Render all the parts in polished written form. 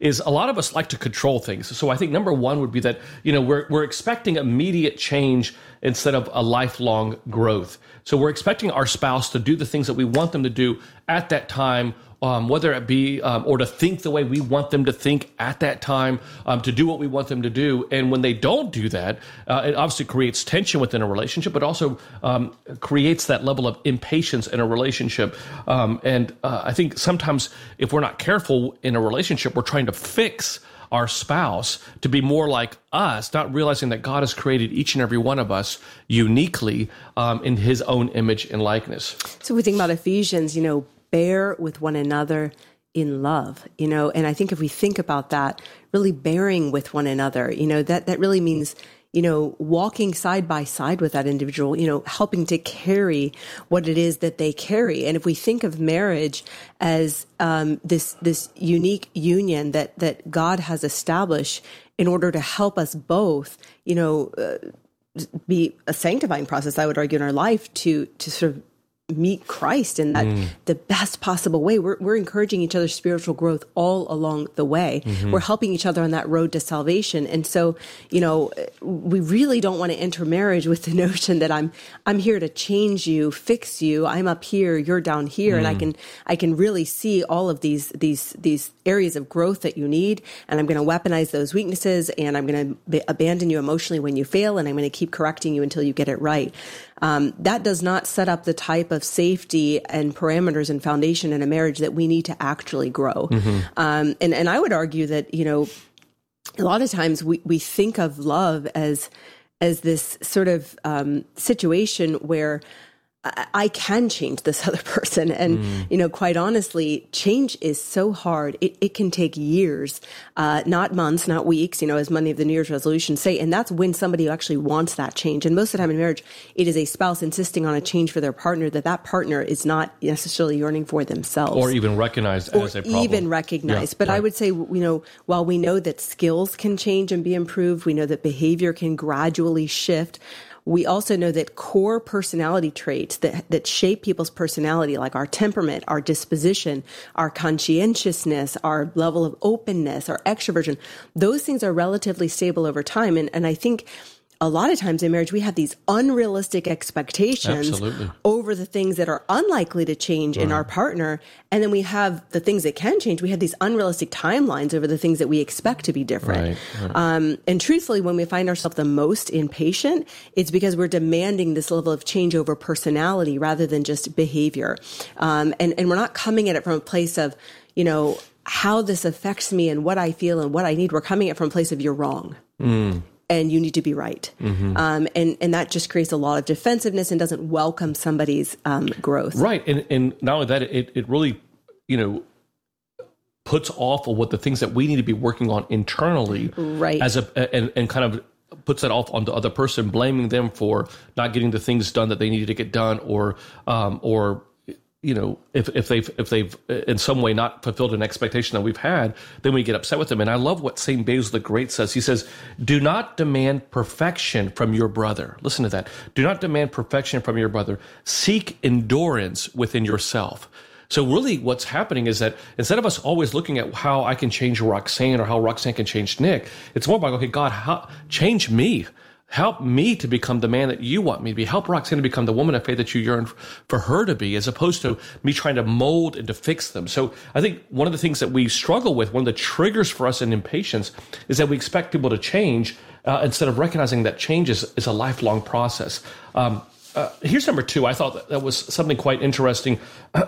is a lot of us like to control things. So I think number one would be that, we're expecting immediate change instead of a lifelong growth. So we're expecting our spouse to do the things that we want them to do at that time, whether it be, or to think the way we want them to think at that time, to do what we want them to do. And when they don't do that, it obviously creates tension within a relationship, but also creates that level of impatience in a relationship. And I think sometimes if we're not careful in a relationship, we're trying to fix our spouse to be more like us, not realizing that God has created each and every one of us uniquely in his own image and likeness. So we think about Ephesians, bear with one another in love, and I think if we think about that, really bearing with one another, that really means, walking side by side with that individual, helping to carry what it is that they carry. And if we think of marriage as this unique union that God has established in order to help us both, be a sanctifying process, I would argue, in our life to sort of meet Christ in that the best possible way. We're encouraging each other's spiritual growth all along the way. Mm-hmm. We're helping each other on that road to salvation. And so, we really don't want to enter marriage with the notion that I'm here to change you, fix you. I'm up here, you're down here, and I can really see all of these areas of growth that you need, and I'm going to weaponize those weaknesses, and I'm going to abandon you emotionally when you fail, and I'm going to keep correcting you until you get it right. That does not set up the type of safety and parameters and foundation in a marriage that we need to actually grow. Mm-hmm. And I would argue that, a lot of times we think of love as this sort of situation where I can change this other person. And, quite honestly, change is so hard. It can take years, not months, not weeks, as many of the New Year's resolutions say. And that's when somebody actually wants that change. And most of the time in marriage, it is a spouse insisting on a change for their partner that partner is not necessarily yearning for themselves. Or even recognized as a problem. Even recognized. Yeah, but right. I would say, while we know that skills can change and be improved, we know that behavior can gradually shift. We also know that core personality traits that shape people's personality, like our temperament, our disposition, our conscientiousness, our level of openness, our extroversion, those things are relatively stable over time. And I think a lot of times in marriage, we have these unrealistic expectations Absolutely. Over the things that are unlikely to change in our partner. And then we have the things that can change. We have these unrealistic timelines over the things that we expect to be different. Right. And truthfully, when we find ourselves the most impatient, it's because we're demanding this level of change over personality rather than just behavior. And we're not coming at it from a place of, how this affects me and what I feel and what I need. We're coming at it from a place of you're wrong. And you need to be right. Mm-hmm. And that just creates a lot of defensiveness and doesn't welcome somebody's growth. Right. And not only that, it really, puts off of what the things that we need to be working on internally. Right. And kind of puts that off on the other person, blaming them for not getting the things done that they needed to get done, or if they've in some way not fulfilled an expectation that we've had, then we get upset with them. And I love what St. Basil the Great says. He says, do not demand perfection from your brother. Listen to that. Do not demand perfection from your brother. Seek endurance within yourself. So really what's happening is that instead of us always looking at how I can change Roxanne or how Roxanne can change Nick, it's more about, okay, God, change me. Help me to become the man that you want me to be. Help Roxanne to become the woman of faith that you yearn for her to be, as opposed to me trying to mold and to fix them. So I think one of the things that we struggle with, one of the triggers for us in impatience, is that we expect people to change instead of recognizing that change is a lifelong process. Here's number two. I thought that was something quite interesting.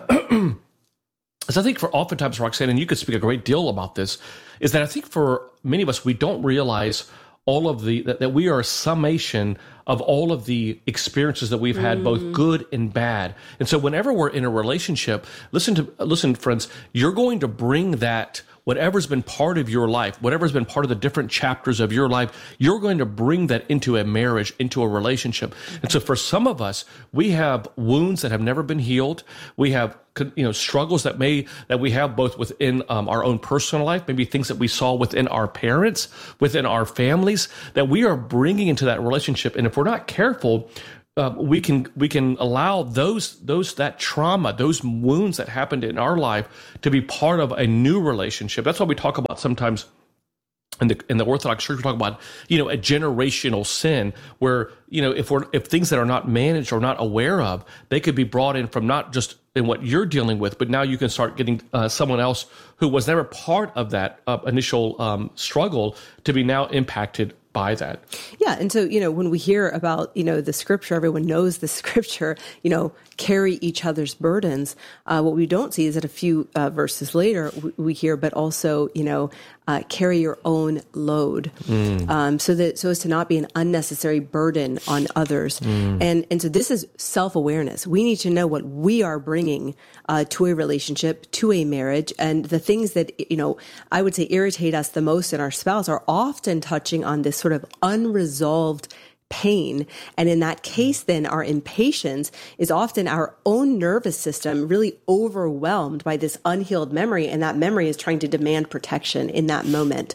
As I think for oftentimes, Roxanne, and you could speak a great deal about this, is that I think for many of us, we don't realize all of that we are a summation of all of the experiences that we've had, both good and bad. And so whenever we're in a relationship, listen, friends, you're going to bring that, whatever's been part of your life, whatever's been part of the different chapters of your life, you're going to bring that into a marriage, into a relationship. And so for some of us, we have wounds that have never been healed. We have struggles that we have both within our own personal life, maybe things that we saw within our parents, within our families, that we are bringing into that relationship. And if we're not careful, we can allow that trauma, those wounds that happened in our life, to be part of a new relationship. That's why we talk about sometimes in the Orthodox Church, we talk about a generational sin, where if things that are not managed or not aware of, they could be brought in from not just in what you're dealing with, but now you can start getting someone else who was never part of that initial struggle to be now impacted by that. Yeah. And so, when we hear about, the scripture, everyone knows the scripture, carry each other's burdens. What we don't see is that a few verses later we hear, but also, carry your own load, so as to not be an unnecessary burden on others. And so this is self-awareness. We need to know what we are bringing to a relationship, to a marriage, and the things that, I would say irritate us the most in our spouse are often touching on this sort of unresolved pain. And in that case, then our impatience is often our own nervous system really overwhelmed by this unhealed memory. And that memory is trying to demand protection in that moment.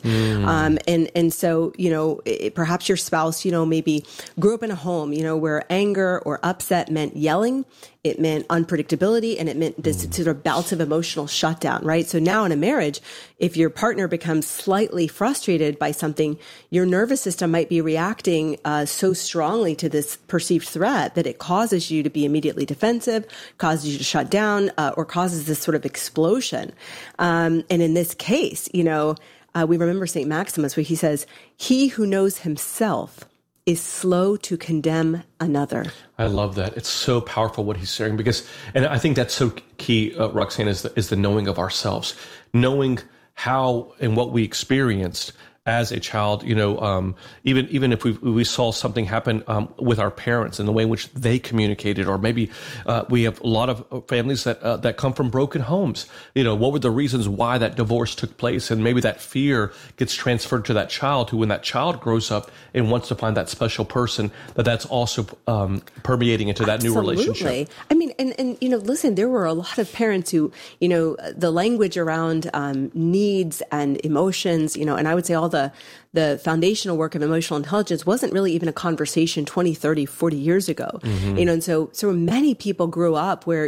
And so, perhaps your spouse, maybe grew up in a home, where anger or upset meant yelling. It meant unpredictability, and it meant this sort of bouts of emotional shutdown, right? So now in a marriage, if your partner becomes slightly frustrated by something, your nervous system might be reacting so strongly to this perceived threat that it causes you to be immediately defensive, causes you to shut down, or causes this sort of explosion. And in this case, we remember St. Maximus, where he says, "He who knows himself is slow to condemn another." I love that. It's so powerful what he's saying, and I think that's so key, Roxanne, is the knowing of ourselves, knowing how and what we experienced as a child, even if we saw something happen with our parents and the way in which they communicated, or maybe we have a lot of families that come from broken homes. What were the reasons why that divorce took place? And maybe that fear gets transferred to that child, who, when that child grows up and wants to find that special person, that's also permeating into that new relationship. I mean, and listen, there were a lot of parents who, the language around needs and emotions, and I would say all the foundational work of emotional intelligence wasn't really even a conversation 20, 30, 40 years ago. And so many people grew up where,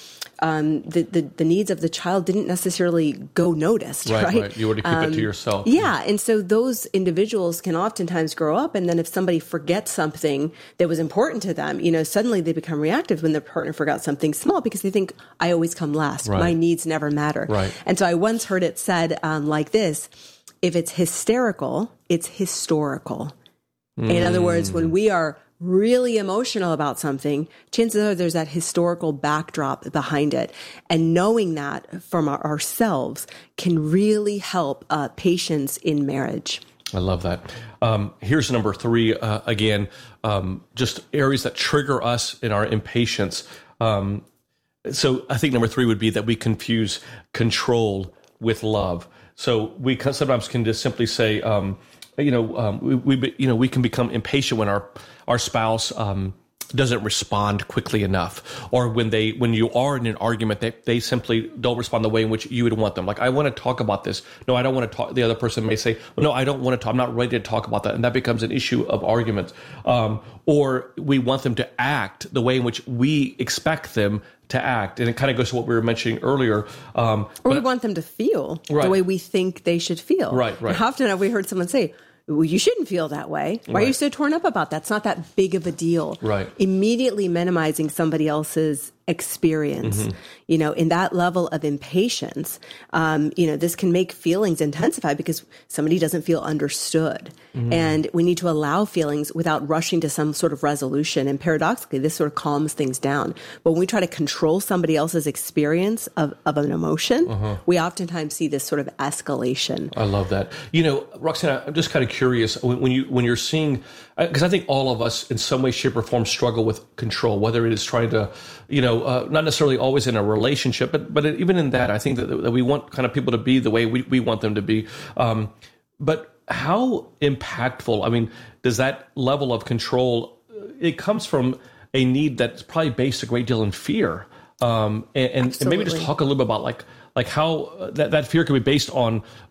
the needs of the child didn't necessarily go noticed, right? You were to keep it to yourself. Yeah. And so those individuals can oftentimes grow up, and then if somebody forgets something that was important to them, suddenly they become reactive when their partner forgot something small, because they think, I always come last. Right. My needs never matter. Right. And so I once heard it said like this: if it's hysterical, it's historical. In other words, when we are really emotional about something, chances are there's that historical backdrop behind it. And knowing that from ourselves can really help patience in marriage. I love that. Here's number 3, again, just areas that trigger us in our impatience. So I think number 3 would be that we confuse control with love. So we sometimes can just simply say, we can become impatient when our spouse doesn't respond quickly enough, or when you are in an argument, they simply don't respond the way in which you would want them. Like, I want to talk about this. No, I don't want to talk. The other person may say, well, no, I don't want to talk. I'm not ready to talk about that. And that becomes an issue of argument. Or we want them to act the way in which we expect them to act. And it kind of goes to what we were mentioning earlier. Or we want them to feel the way we think they should feel. Right. And how often have we heard someone say, well, you shouldn't feel that way. Why are you so torn up about that? It's not that big of a deal. Right. Immediately minimizing somebody else's experience, in that level of impatience, this can make feelings intensify because somebody doesn't feel understood. And we need to allow feelings without rushing to some sort of resolution. And paradoxically, this sort of calms things down. But when we try to control somebody else's experience of an emotion, we oftentimes see this sort of escalation. I love that. Roxanne, I'm just kind of curious when you're seeing, because I think all of us in some way, shape, or form struggle with control, whether it is trying to, not necessarily always in a relationship, but even in that, I think that we want kind of people to be the way we want them to be. But how impactful, does that level of control, it comes from a need that's probably based a great deal in fear. And maybe just talk a little bit about like how that fear can be based on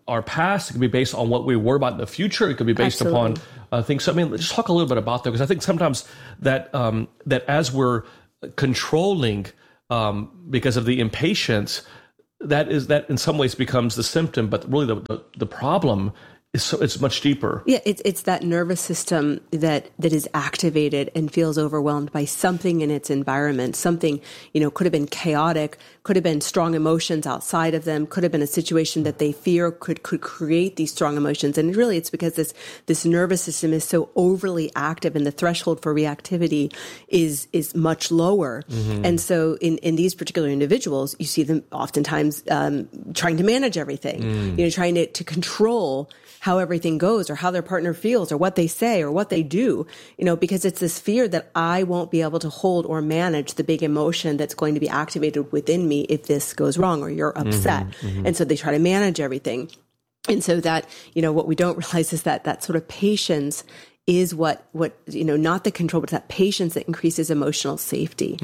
our past. It could be based on what we worry about in the future. It could be based Absolutely. upon things. So, I mean, let's talk a little bit about that, because I think sometimes that that as we're controlling because of the impatience, that in some ways becomes the symptom, but really the problem is it's much deeper. Yeah, it's that nervous system that is activated and feels overwhelmed by something in its environment. Something, could have been chaotic, could have been strong emotions outside of them, could have been a situation that they fear could create these strong emotions. And really, it's because this nervous system is so overly active, and the threshold for reactivity is much lower. Mm-hmm. And so in these particular individuals, you see them oftentimes trying to manage everything, trying to control how everything goes, or how their partner feels, or what they say, or what they do, because it's this fear that I won't be able to hold or manage the big emotion that's going to be activated within me if this goes wrong or you're upset. Mm-hmm, mm-hmm. And so they try to manage everything. And so that, what we don't realize is that sort of patience is what not the control, but that patience that increases emotional safety,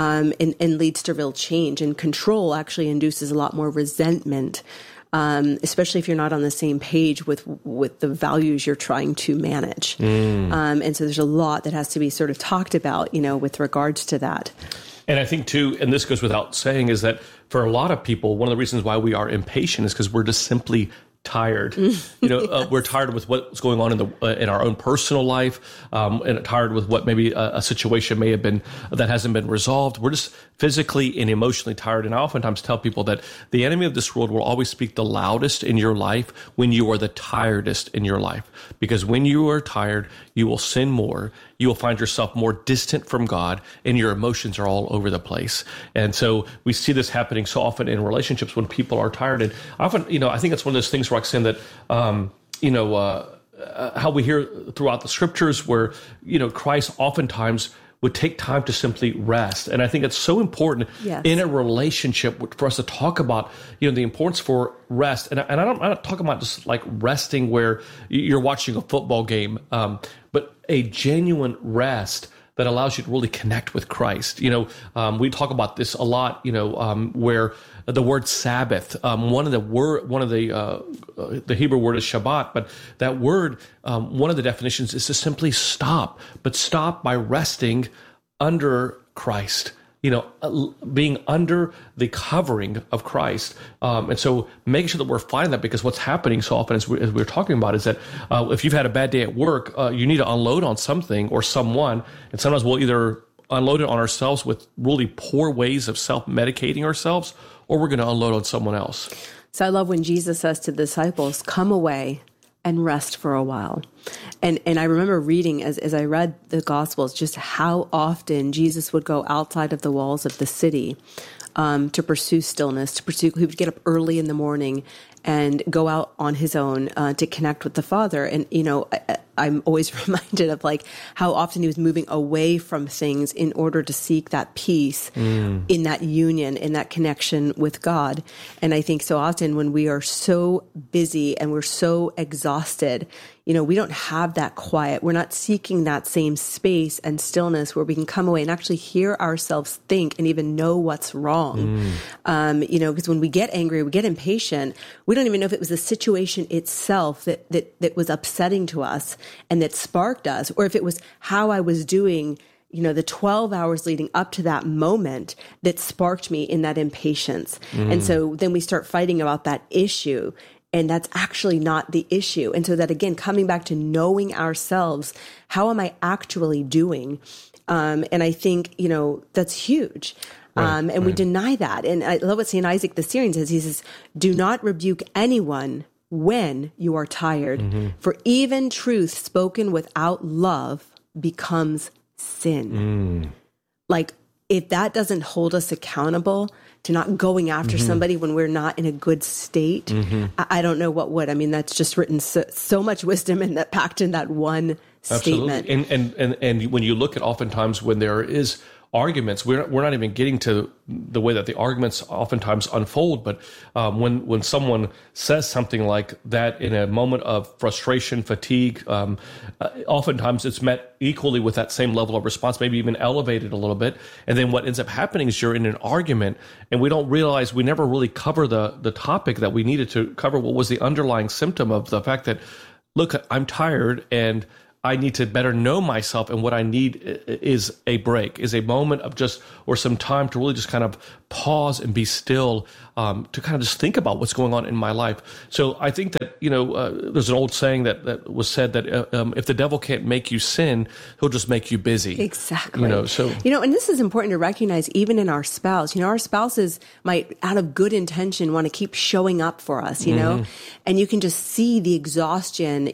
and leads to real change. And control actually induces a lot more resentment, especially if you're not on the same page with the values you're trying to manage. And so there's a lot that has to be sort of talked about, with regards to that. And I think too, and this goes without saying, is that for a lot of people, one of the reasons why we are impatient is because we're just simply tired. We're tired with what's going on in our own personal life, and tired with what maybe a situation may have been that hasn't been resolved. We're just physically and emotionally tired. And I oftentimes tell people that the enemy of this world will always speak the loudest in your life when you are the tiredest in your life. Because when you are tired, you will sin more. You will find yourself more distant from God, and your emotions are all over the place. And so we see this happening so often in relationships when people are tired. And often, I think it's one of those things, Roxanne, that, how we hear throughout the scriptures where, Christ oftentimes would take time to simply rest. And I think it's so important in a relationship for us to talk about, the importance for rest. And I'm not talking about just like resting where you're watching a football game, but a genuine rest that allows you to really connect with Christ. We talk about this a lot, where the word Sabbath, the Hebrew word is Shabbat, but that word, one of the definitions is to simply stop, but stop by resting under Christ. Being under the covering of Christ. And so making sure that we're finding that, because what's happening so often, as we're talking about, is that if you've had a bad day at work, you need to unload on something or someone. And sometimes we'll either unload it on ourselves with really poor ways of self-medicating ourselves, or we're going to unload on someone else. So I love when Jesus says to the disciples, come away and rest for a while. And I remember reading as I read the Gospels, just how often Jesus would go outside of the walls of the city to pursue stillness, he would get up early in the morning and go out on his own to connect with the Father. And, I'm always reminded of how often he was moving away from things in order to seek that peace in that union, in that connection with God. And I think so often when we are so busy and we're so exhausted, we don't have that quiet. We're not seeking that same space and stillness where we can come away and actually hear ourselves think and even know what's wrong. Because when we get angry, we get impatient, we don't even know if it was the situation itself that was upsetting to us and that sparked us, or if it was how I was doing, the 12 hours leading up to that moment that sparked me in that impatience. And so then we start fighting about that issue. And that's actually not the issue. And so that, again, coming back to knowing ourselves, how am I actually doing? And I think, that's huge. And we deny that. And I love what St. Isaac the Syrian says. He says, do not rebuke anyone when you are tired, for even truth spoken without love becomes sin. If that doesn't hold us accountable to not going after somebody when we're not in a good state, I don't know what would. I mean, that's just written so much wisdom in that, packed in that one statement. Absolutely. And when you look at oftentimes when there is arguments, we're not even getting to the way that the arguments oftentimes unfold. But when someone says something like that in a moment of frustration, fatigue, oftentimes it's met equally with that same level of response, maybe even elevated a little bit. And then what ends up happening is you're in an argument, and we don't realize we never really cover the topic that we needed to cover. What was the underlying symptom of the fact that, look, I'm tired and I need to better know myself, and what I need is a break, is a moment of just, or some time to really just kind of pause and be still, to kind of just think about what's going on in my life. So I think that, there's an old saying that was said that if the devil can't make you sin, he'll just make you busy. Exactly. And this is important to recognize even in our spouse. Our spouses might, out of good intention, want to keep showing up for us, and you can just see the exhaustion,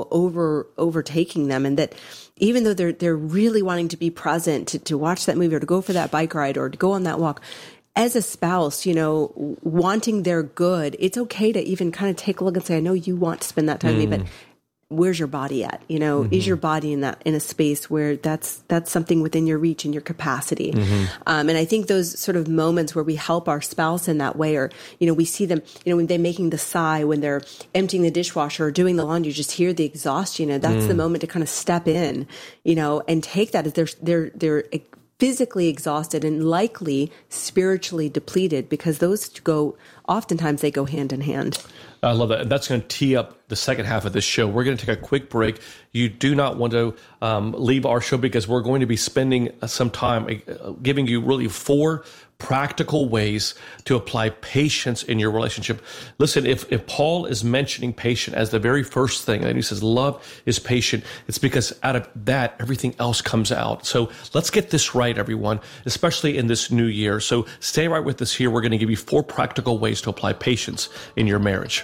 overtaking them, and that even though they're really wanting to be present to watch that movie or to go for that bike ride or to go on that walk, as a spouse, wanting their good, it's okay to even kind of take a look and say, I know you want to spend that time with me, but where's your body at? Is your body in a space where that's something within your reach and your capacity? And I think those sort of moments where we help our spouse in that way, or, we see them, when they're making the sigh, when they're emptying the dishwasher or doing the laundry, you just hear the exhaustion, that's the moment to kind of step in, and take that as they're physically exhausted and likely spiritually depleted, because those oftentimes they go hand in hand. I love that. And that's going to tee up the second half of this show. We're going to take a quick break. You do not want to leave our show, because we're going to be spending some time giving you really 4 practical ways to apply patience in your relationship. Listen, if Paul is mentioning patience as the very first thing, and he says love is patient, it's because out of that, everything else comes out. So let's get this right, everyone, especially in this new year. So stay right with us here. We're going to give you 4 practical ways to apply patience in your marriage.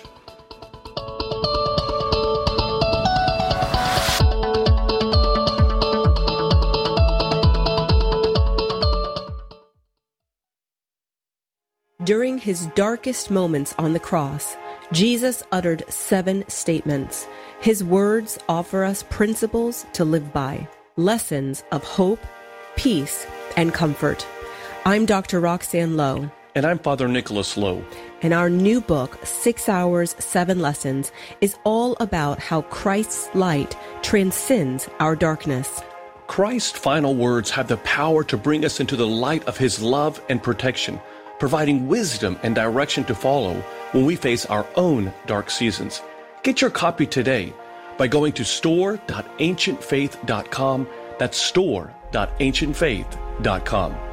During his darkest moments on the cross, Jesus uttered 7 statements. His words offer us principles to live by, lessons of hope, peace, and comfort. I'm Dr. Roxanne Lowe. And I'm Father Nicholas Lowe. And our new book, 6 Hours, 7 Lessons, is all about how Christ's light transcends our darkness. Christ's final words have the power to bring us into the light of his love and protection, providing wisdom and direction to follow when we face our own dark seasons. Get your copy today by going to store.ancientfaith.com. That's store.ancientfaith.com.